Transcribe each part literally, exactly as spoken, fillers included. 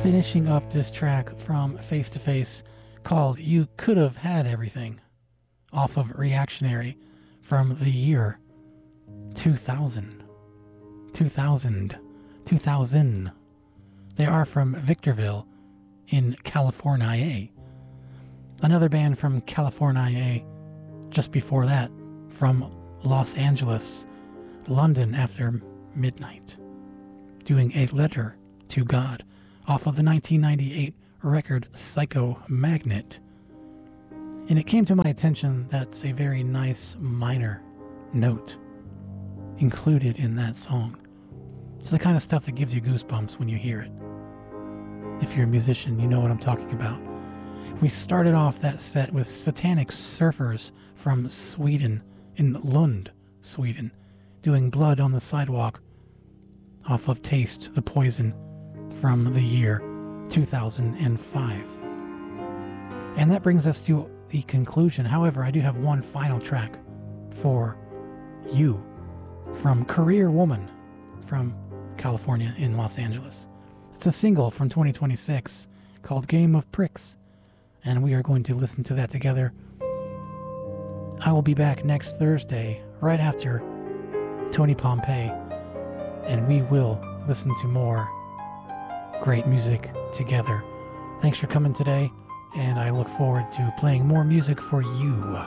Finishing up this track from Face to Face called You Could Have Had Everything off of Reactionary from the year two thousand. two thousand. two thousand. They are from Victorville in California. Another band from California just before that from Los Angeles, London After Midnight, doing A Letter to God off of the nineteen ninety-eight record Psycho Magnet. And it came to my attention that's a very nice minor note included in that song. It's the kind of stuff that gives you goosebumps when you hear it. If you're a musician, you know what I'm talking about. We started off that set with Satanic Surfers from Sweden, in Lund, Sweden, doing Blood on the Sidewalk off of Taste the Poison from the year two thousand five. And that brings us to the conclusion. However, I do have one final track for you from Career Woman from California in Los Angeles. It's a single from twenty twenty-six called Game of Pricks, and we are going to listen to that together. I will be back next Thursday right after Tony Pompey, and we will listen to more great music together. Thanks for coming today, and I look forward to playing more music for you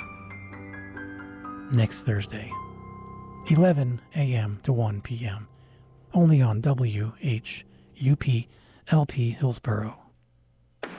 next Thursday, eleven a.m. to one p.m., only on W H U P L P Hillsboro.